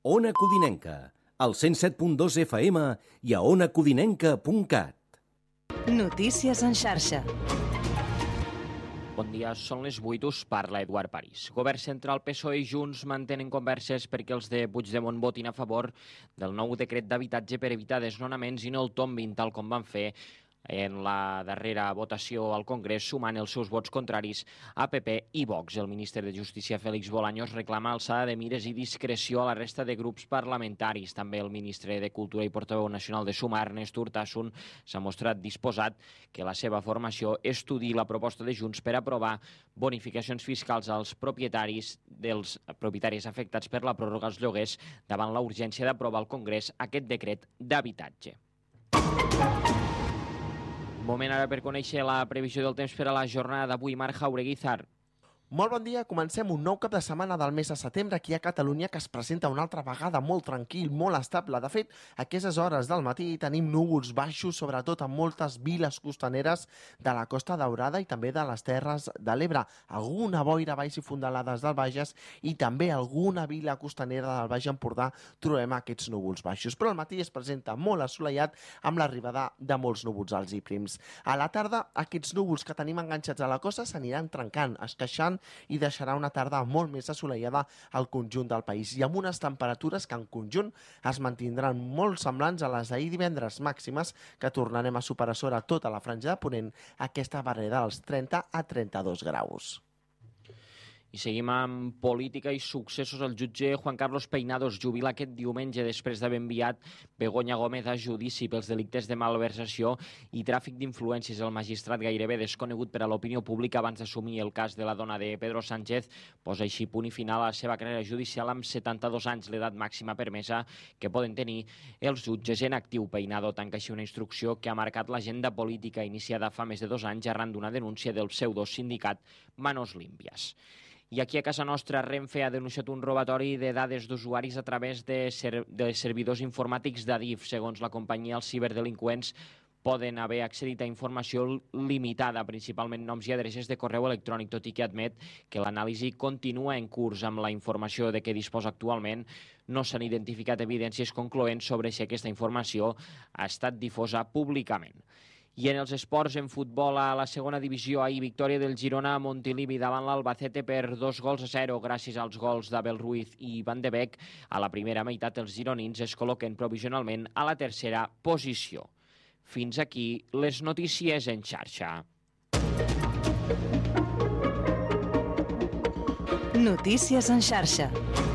Ona Codinenca, al 107.2 FM i a onacodinenca.cat. Notícies en xarxa. Bon dia, són les 8, us parla Eduard París. Govern central, PSOE i Junts mantenen converses perquè els de Puigdemont votin a favor del nou decret d'habitatge per evitar desnonaments i no el tombin tal com van fer en la darrera votació al Congrés, sumant els seus vots contraris a PP i Vox. El ministre de Justícia, Félix Bolaños, reclama alçada de mires i discreció a la resta de grups parlamentaris. També el ministre de Cultura i portaveu nacional de Sumar, Ernest Urtasun, s'ha mostrat disposat que la seva formació estudiï la proposta de Junts per aprovar bonificacions fiscals als propietaris afectats per la pròrroga als lloguers davant la urgència d'aprovar al Congrés aquest decret d'habitatge. Moment ara per conèixer la previsió del temps per a la jornada d'avui. Marc Jaureguizar. Molt bon dia, comencem un nou cap de setmana del mes de setembre aquí a Catalunya que es presenta una altra vegada molt tranquil, molt estable. De fet, a aquestes hores del matí tenim núvols baixos, sobretot en moltes viles costaneres de la Costa Daurada i també de les Terres de l'Ebre. Alguna boira baix i fondalades del Bages i també alguna vila costanera del Baix Empordà trobem aquests núvols baixos. Però al matí es presenta molt assolellat amb l'arribada de molts núvols alts i prims. A la tarda, aquests núvols que tenim enganxats a la costa s'aniran trencant, esqueixant i deixarà una tarda molt més assolellada al conjunt del país i amb unes temperatures que en conjunt es mantindran molt semblants a les d'ahir divendres, màximes que tornarem a superar sobre tota la franja de ponent aquesta barrera dels 30 a 32 graus. I seguim amb política i successos. El jutge Juan Carlos Peinado es jubila aquest diumenge després d'haver enviat Begoña Gómez a judici pels delictes de malversació i tràfic d'influències. El magistrat, gairebé desconegut per a l'opinió pública abans d'assumir el cas de la dona de Pedro Sánchez, posa així punt i final a la seva carrera judicial amb 72 anys, l'edat màxima permesa que poden tenir els jutges en actiu. Peinado tanca així una instrucció que ha marcat l'agenda política iniciada fa més de 2 anys arran d'una denúncia del pseudosindicat Manos Limpias. I aquí a casa nostra, Renfe ha denunciat un robatori de dades d'usuaris a través de servidors informàtics d'Adif. Segons la companyia, els ciberdelinqüents poden haver accedit a informació limitada, principalment noms i adreces de correu electrònic, tot i que admet que l'anàlisi continua en curs. Amb la informació de què disposa actualment, no s'han identificat evidències concloents sobre si aquesta informació ha estat difosa públicament. I en els esports, en futbol, a la segona divisió, ahir victòria del Girona a Montilivi davant l'Albacete per 2-0 gràcies als gols d'Abel Ruiz i Van de Beek. A la primera meitat, els gironins es col·loquen provisionalment a la tercera posició. Fins aquí les notícies en xarxa. Notícies en xarxa.